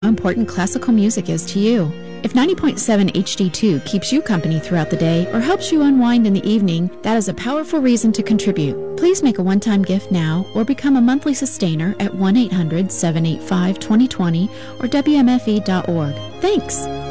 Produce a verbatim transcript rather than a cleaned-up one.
how important classical music is to you. If ninety point seven H D two keeps you company throughout the day or helps you unwind in the evening, that is a powerful reason to contribute. Please make a one-time gift now or become a monthly sustainer at one eight hundred, seven eight five, two zero two zero or W M F E dot org. Thanks!